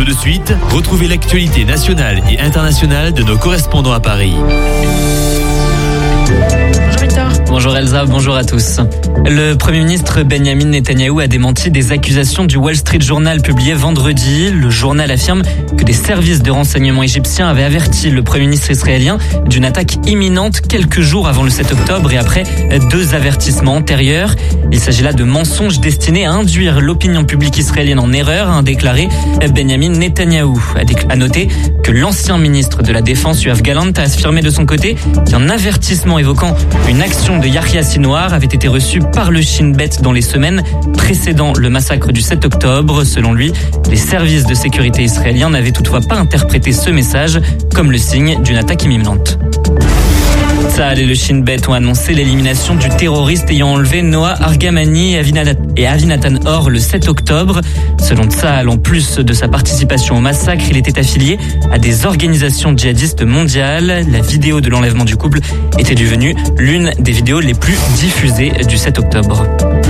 Tout de suite, retrouvez l'actualité nationale et internationale de nos correspondants à Paris. Bonjour Elsa, bonjour à tous. Le Premier ministre Benjamin Netanyahou a démenti des accusations du Wall Street Journal publiées vendredi. Le journal affirme que des services de renseignement égyptiens avaient averti le Premier ministre israélien d'une attaque imminente quelques jours avant le 7 octobre et après 2 avertissements antérieurs. Il s'agit là de mensonges destinés à induire l'opinion publique israélienne en erreur, a déclaré Benjamin Netanyahou. A noté que l'ancien ministre de la Défense, Yoav Gallant, a affirmé de son côté qu'un avertissement évoquant une action de Yahya Sinwar avait été reçu par le Shin Bet dans les semaines précédant le massacre du 7 octobre. Selon lui, les services de sécurité israéliens n'avaient toutefois pas interprété ce message comme le signe d'une attaque imminente. Tsahal et le Shin Bet ont annoncé l'élimination du terroriste ayant enlevé Noah Argamani et Avinatan Or le 7 octobre. Selon Tsahal, en plus de sa participation au massacre, il était affilié à des organisations djihadistes mondiales. La vidéo de l'enlèvement du couple était devenue l'une des vidéos les plus diffusées du 7 octobre.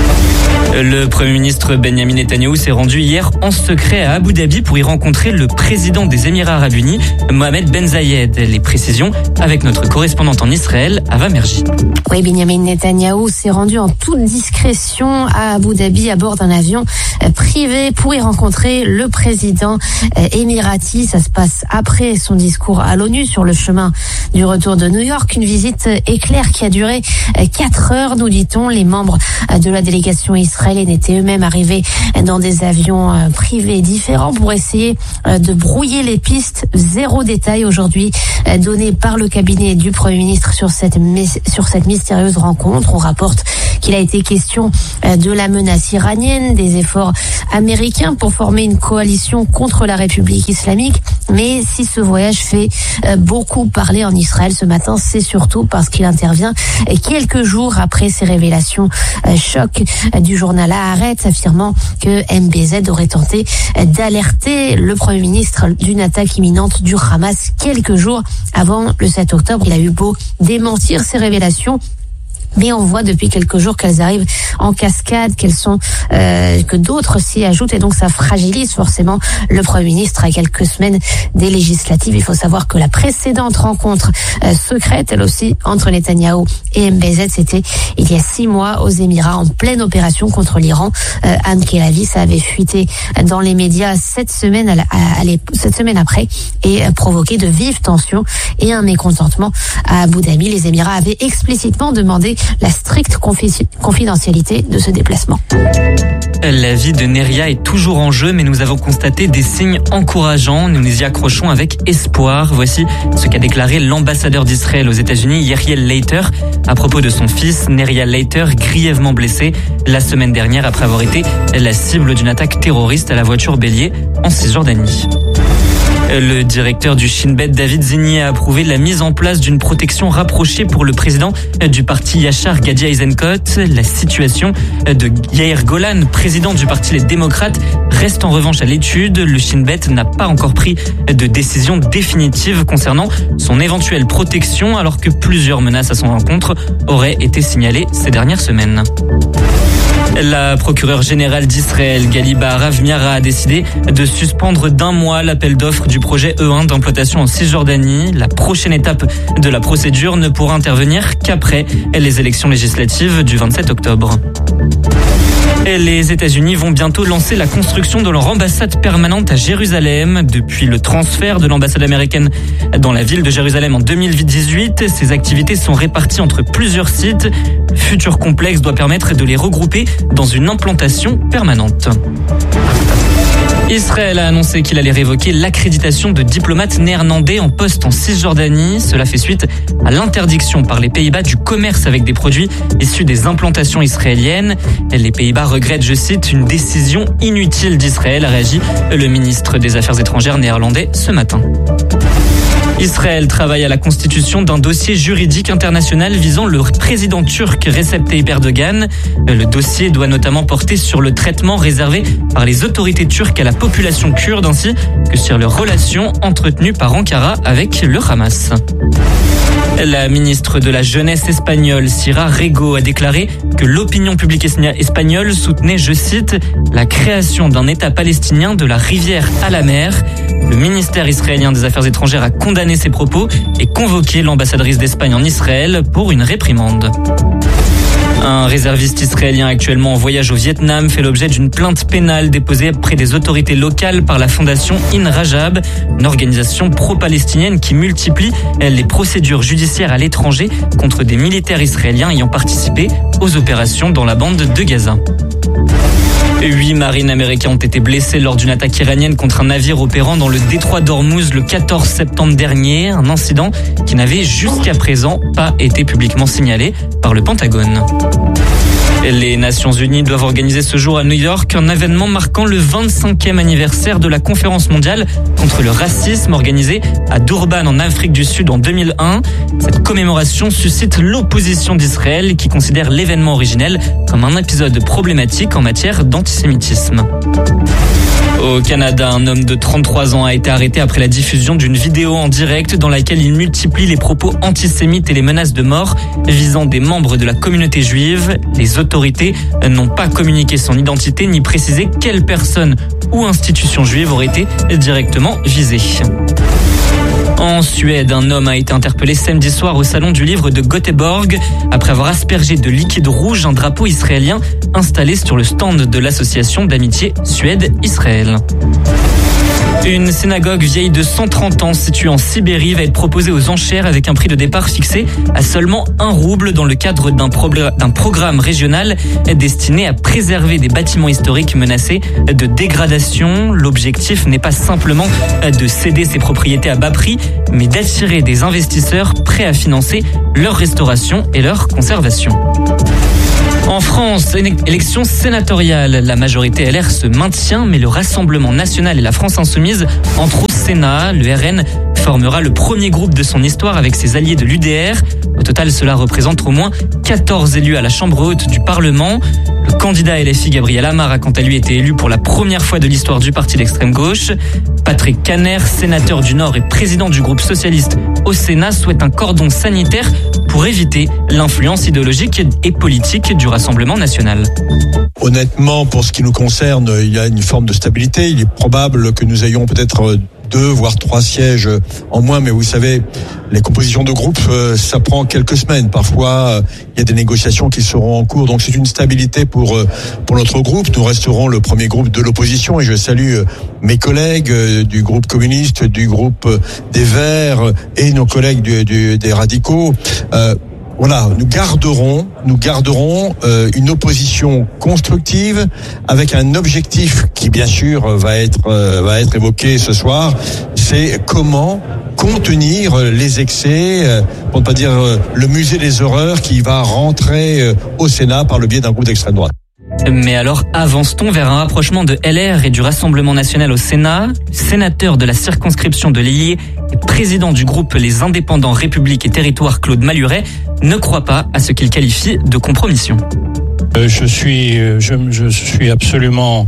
Le Premier ministre Benjamin Netanyahou s'est rendu hier en secret à Abu Dhabi pour y rencontrer le président des Émirats Arabes Unis, Mohamed Ben Zayed. Les précisions avec notre correspondante en Israël, Ava Merji. Oui, Benjamin Netanyahou s'est rendu en toute discrétion à Abu Dhabi à bord d'un avion privé pour y rencontrer le président émirati. Ça se passe après son discours à l'ONU sur le chemin du retour de New York. Une visite éclair qui a duré 4 heures, nous dit-on. Les membres de la délégation israélienne étaient eux-mêmes arrivés dans des avions privés différents pour essayer de brouiller les pistes. 0 détail aujourd'hui donné par le cabinet du Premier ministre sur cette mystérieuse rencontre. On rapporte qu'il a été question de la menace iranienne, des efforts américains pour former une coalition contre la République islamique. Mais si ce voyage fait beaucoup parler en Israël ce matin, c'est surtout parce qu'il intervient quelques jours après ces révélations choc du journal Haaretz affirmant que MBZ aurait tenté d'alerter le Premier ministre d'une attaque imminente du Hamas quelques jours avant le 7 octobre. Il a eu beau démentir ces révélations, mais on voit depuis quelques jours qu'elles arrivent en cascade, que d'autres s'y ajoutent, et donc ça fragilise forcément le Premier ministre à quelques semaines des législatives. Il faut savoir que la précédente rencontre secrète, elle aussi, entre Netanyahou et MBZ, c'était il y a 6 mois aux Émirats en pleine opération contre l'Iran. Anne Kelavi, ça avait fuité dans les médias 7 semaines après et provoqué de vives tensions et un mécontentement à Abu Dhabi. Les Émirats avaient explicitement demandé la stricte confidentialité de ce déplacement. La vie de Neria est toujours en jeu, mais nous avons constaté des signes encourageants. Nous nous y accrochons avec espoir. Voici ce qu'a déclaré l'ambassadeur d'Israël aux États-Unis, Yeriel Leiter, à propos de son fils, Neria Leiter, grièvement blessé la semaine dernière après avoir été la cible d'une attaque terroriste à la voiture bélier en Cisjordanie. Le directeur du Shin Bet, David Zini, a approuvé la mise en place d'une protection rapprochée pour le président du parti Yachar, Gadi Eisenkot. La situation de Yair Golan, président du parti Les Démocrates, reste en revanche à l'étude. Le Shin Bet n'a pas encore pris de décision définitive concernant son éventuelle protection, alors que plusieurs menaces à son encontre auraient été signalées ces dernières semaines. La procureure générale d'Israël, Gali Baharav Miara, a décidé de suspendre d'1 mois l'appel d'offres du projet E1 d'implantation en Cisjordanie. La prochaine étape de la procédure ne pourra intervenir qu'après les élections législatives du 27 octobre. Et les États-Unis vont bientôt lancer la construction de leur ambassade permanente à Jérusalem. Depuis le transfert de l'ambassade américaine dans la ville de Jérusalem en 2018, ces activités sont réparties entre plusieurs sites. Le futur complexe doit permettre de les regrouper dans une implantation permanente. Israël a annoncé qu'il allait révoquer l'accréditation de diplomates néerlandais en poste en Cisjordanie. Cela fait suite à l'interdiction par les Pays-Bas du commerce avec des produits issus des implantations israéliennes. Les Pays-Bas regrettent, je cite, une décision inutile d'Israël, a réagi le ministre des Affaires étrangères néerlandais ce matin. Israël travaille à la constitution d'un dossier juridique international visant le président turc Recep Tayyip Erdogan. Le dossier doit notamment porter sur le traitement réservé par les autorités turques à la population population kurde ainsi que sur les relations entretenues par Ankara avec le Hamas. La ministre de la Jeunesse espagnole, Sira Rego, a déclaré que l'opinion publique espagnole soutenait, je cite, la création d'un État palestinien de la rivière à la mer. Le ministère israélien des Affaires étrangères a condamné ces propos et convoqué l'ambassadrice d'Espagne en Israël pour une réprimande. Un réserviste israélien actuellement en voyage au Vietnam fait l'objet d'une plainte pénale déposée auprès des autorités locales par la fondation In Rajab, une organisation pro-palestinienne qui multiplie les procédures judiciaires à l'étranger contre des militaires israéliens ayant participé aux opérations dans la bande de Gaza. 8 marines américains ont été blessés lors d'une attaque iranienne contre un navire opérant dans le détroit d'Ormuz le 14 septembre dernier. Un incident qui n'avait jusqu'à présent pas été publiquement signalé par le Pentagone. Les Nations Unies doivent organiser ce jour à New York un événement marquant le 25e anniversaire de la conférence mondiale contre le racisme organisée à Durban en Afrique du Sud en 2001. Cette commémoration suscite l'opposition d'Israël qui considère l'événement originel comme un épisode problématique en matière d'antisémitisme. Au Canada, un homme de 33 ans a été arrêté après la diffusion d'une vidéo en direct dans laquelle il multiplie les propos antisémites et les menaces de mort visant des membres de la communauté juive. Les autorités n'ont pas communiqué son identité ni précisé quelle personne ou institution juive aurait été directement visée. En Suède, un homme a été interpellé samedi soir au salon du livre de Göteborg après avoir aspergé de liquide rouge un drapeau israélien installé sur le stand de l'association d'amitié Suède-Israël. Une synagogue vieille de 130 ans située en Sibérie va être proposée aux enchères avec un prix de départ fixé à seulement 1 rouble dans le cadre d'un programme régional destiné à préserver des bâtiments historiques menacés de dégradation. L'objectif n'est pas simplement de céder ses propriétés à bas prix, mais d'attirer des investisseurs prêts à financer leur restauration et leur conservation. En France, élection sénatoriale. La majorité LR se maintient, mais le Rassemblement national et la France insoumise entrent au Sénat. Le RN formera le premier groupe de son histoire avec ses alliés de l'UDR. Au total, cela représente au moins 14 élus à la Chambre haute du Parlement. Le candidat LFI Gabriel Amar a quant à lui été élu pour la première fois de l'histoire du parti d'extrême gauche. Patrick Kanner, sénateur du Nord et président du groupe socialiste au Sénat, souhaite un cordon sanitaire pour éviter l'influence idéologique et politique du Rassemblement national. Honnêtement, pour ce qui nous concerne, il y a une forme de stabilité. Il est probable que nous ayons peut-être 2 voire 3 sièges en moins, mais vous savez, les compositions de groupe, ça prend quelques semaines. Parfois, il y a des négociations qui seront en cours, donc c'est une stabilité pour notre groupe. Nous resterons le premier groupe de l'opposition et je salue mes collègues du groupe communiste, du groupe des Verts et nos collègues des radicaux. Voilà, nous garderons une opposition constructive avec un objectif qui bien sûr va être évoqué ce soir, c'est comment contenir les excès, pour ne pas dire le musée des horreurs qui va rentrer au Sénat par le biais d'un groupe d'extrême droite. Mais alors avance-t-on vers un rapprochement de LR et du Rassemblement national au Sénat? Le sénateur de la circonscription de l'Hélier et président du groupe Les Indépendants République et Territoire, Claude Maluret, ne croit pas à ce qu'il qualifie de compromission. Je suis absolument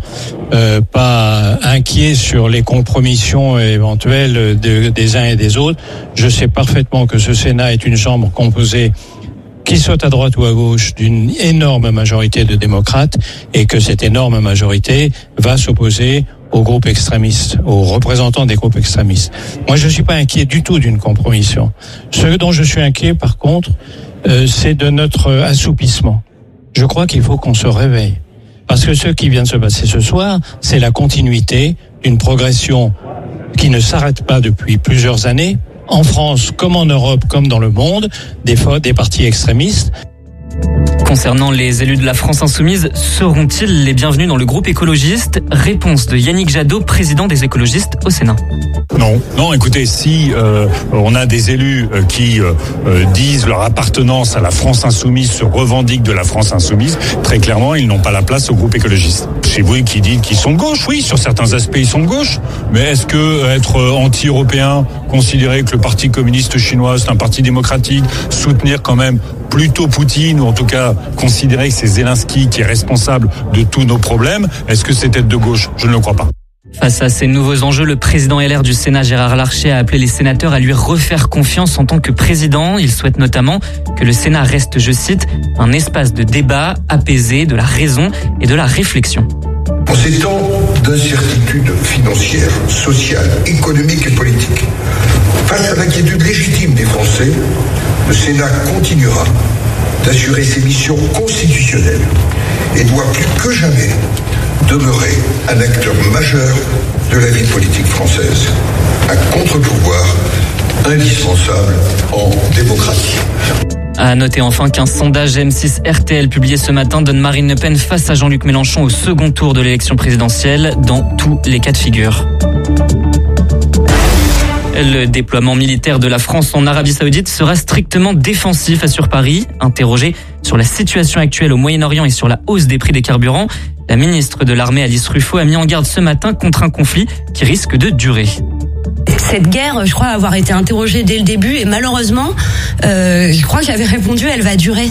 pas inquiet sur les compromissions éventuelles des uns et des autres. Je sais parfaitement que ce Sénat est une chambre composée, qu'il soit à droite ou à gauche, d'une énorme majorité de démocrates et que cette énorme majorité va s'opposer aux groupes extrémistes, aux représentants des groupes extrémistes. Moi, je ne suis pas inquiet du tout d'une compromission. Ce dont je suis inquiet, par contre, c'est de notre assoupissement. Je crois qu'il faut qu'on se réveille. Parce que ce qui vient de se passer ce soir, c'est la continuité d'une progression qui ne s'arrête pas depuis plusieurs années, en France comme en Europe, comme dans le monde, des partis extrémistes. Concernant les élus de la France insoumise, seront-ils les bienvenus dans le groupe écologiste? Réponse de Yannick Jadot, président des écologistes au Sénat. Non, écoutez, si on a des élus qui disent leur appartenance à la France insoumise, se revendiquent de la France insoumise, très clairement, ils n'ont pas la place au groupe écologiste. C'est vous qui dites qu'ils sont de gauche, oui, sur certains aspects ils sont de gauche, mais est-ce que être anti-européen, considérer que le Parti communiste chinois c'est un parti démocratique, soutenir quand même plutôt Poutine, ou en tout cas considérer que c'est Zelensky qui est responsable de tous nos problèmes, est-ce que c'est être de gauche? Je ne le crois pas. Face à ces nouveaux enjeux, le président LR du Sénat, Gérard Larcher, a appelé les sénateurs à lui refaire confiance en tant que président. Il souhaite notamment que le Sénat reste, je cite, un espace de débat apaisé, de la raison et de la réflexion. En ces temps d'incertitude financière, sociale, économique et politique, face à l'inquiétude légitime des Français, le Sénat continuera d'assurer ses missions constitutionnelles et doit plus que jamais demeurer un acteur majeur de la vie politique française, un contre-pouvoir indispensable en démocratie. À noter enfin qu'un sondage M6 RTL publié ce matin donne Marine Le Pen face à Jean-Luc Mélenchon au second tour de l'élection présidentielle dans tous les cas de figure. Le déploiement militaire de la France en Arabie Saoudite sera strictement défensif, assure Paris. Interrogé sur la situation actuelle au Moyen-Orient et sur la hausse des prix des carburants, la ministre de l'Armée Alice Ruffo a mis en garde ce matin contre un conflit qui risque de durer. Cette guerre, je crois avoir été interrogée dès le début et malheureusement, je crois que j'avais répondu, elle va durer.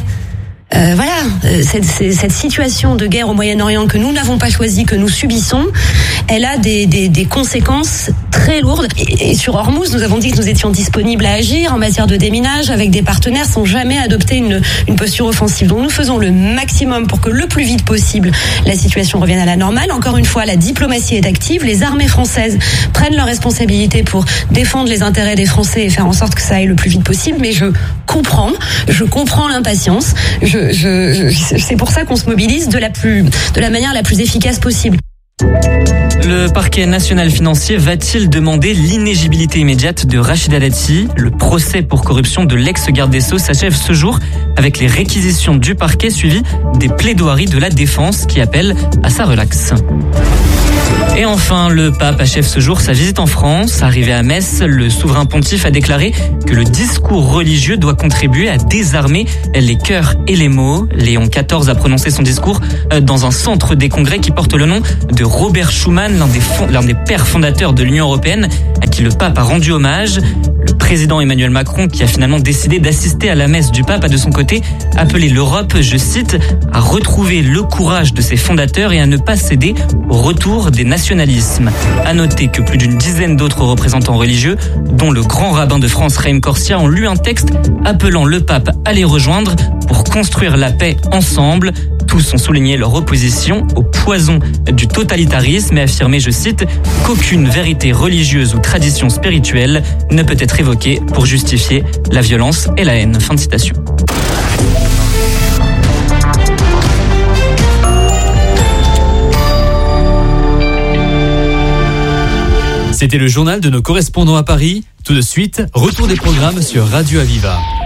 Cette situation de guerre au Moyen-Orient que nous n'avons pas choisie, que nous subissons, elle a des conséquences très lourdes. Et sur Hormuz, nous avons dit que nous étions disponibles à agir en matière de déminage avec des partenaires sans jamais adopter une posture offensive. Donc nous faisons le maximum pour que le plus vite possible la situation revienne à la normale. Encore une fois, la diplomatie est active. Les armées françaises prennent leurs responsabilités pour défendre les intérêts des Français et faire en sorte que ça aille le plus vite possible. Mais je comprends l'impatience. C'est pour ça qu'on se mobilise de la manière la plus efficace possible. Le parquet national financier va-t-il demander l'inéligibilité immédiate de Rachida Dati ? Le procès pour corruption de l'ex-garde des Sceaux s'achève ce jour avec les réquisitions du parquet suivies des plaidoiries de la défense qui appellent à sa relaxe. Et enfin, le pape achève ce jour sa visite en France. Arrivé à Metz, le souverain pontife a déclaré que le discours religieux doit contribuer à désarmer les cœurs et les mots. Léon XIV a prononcé son discours dans un centre des congrès qui porte le nom de Robert Schuman, l'un des pères fondateurs de l'Union européenne, à qui le pape a rendu hommage. Le président Emmanuel Macron, qui a finalement décidé d'assister à la messe du pape, a de son côté appelé l'Europe, je cite, à retrouver le courage de ses fondateurs et à ne pas céder au retour des nationalismes. À noter que plus d'une dizaine d'autres représentants religieux, dont le grand rabbin de France Raïm Corsia, ont lu un texte appelant le pape à les rejoindre pour construire la paix ensemble. Tous ont souligné leur opposition au poison du totalitarisme et affirmé, je cite, qu'aucune vérité religieuse ou tradition spirituelle ne peut être évoquée pour justifier la violence et la haine. Fin de citation. C'était le journal de nos correspondants à Paris. Tout de suite, retour des programmes sur Radio Aviva.